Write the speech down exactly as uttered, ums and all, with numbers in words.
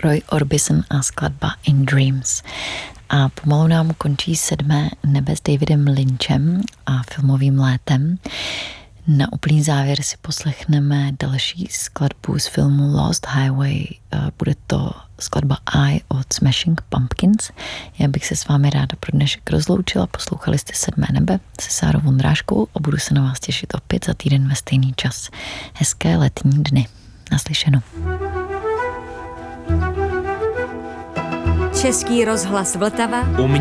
Roy Orbison a skladba In Dreams. A pomalu nám končí Sedmé nebe s Davidem Lynchem a filmovým létem. Na úplný závěr si poslechneme další skladbu z filmu Lost Highway. Bude to skladba I od Smashing Pumpkins. Já bych se s vámi ráda pro dnešek rozloučila. Poslouchali jste Sedmé nebe se Sárou Vondráškou a budu se na vás těšit opět za týden ve stejný čas. Hezké letní dny. Naslyšenou. Český rozhlas Vltava.